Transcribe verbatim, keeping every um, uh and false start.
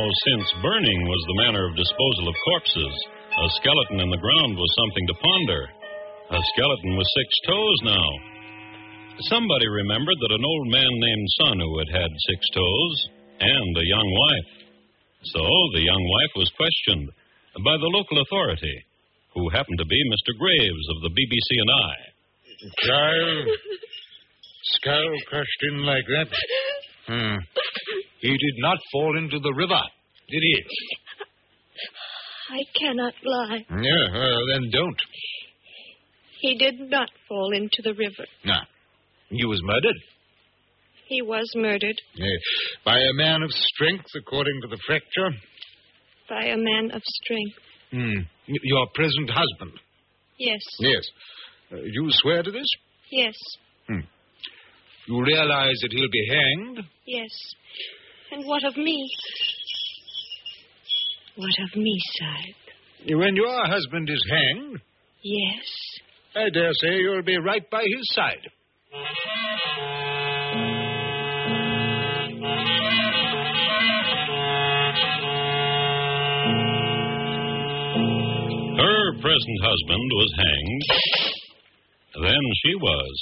since burning was the manner of disposal of corpses, a skeleton in the ground was something to ponder. A skeleton with six toes now. Somebody remembered that an old man named Sanu had had six toes and a young wife. So the young wife was questioned by the local authority, who happened to be Mister Graves of the B B C and I. Child, skull crushed in like that? Hmm. He did not fall into the river, did he? I cannot lie. Yeah, well, then don't. He did not fall into the river. Nah. He was murdered? He was murdered. Uh, by a man of strength, according to the fracture? By a man of strength. Hmm. Y- Your present husband? Yes. Yes. Uh, you swear to this? Yes. Hmm. You realize that he'll be hanged? Yes. And what of me? What of me, sire? When your husband is hanged, Yes. I dare say you'll be right by his side. Her present husband was hanged. Then she was.